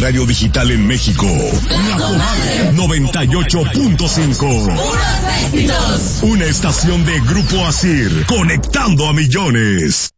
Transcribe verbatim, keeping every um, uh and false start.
radio digital en México. La Comadre noventa y ocho punto cinco. Una estación de Grupo Asir, conectando a millones.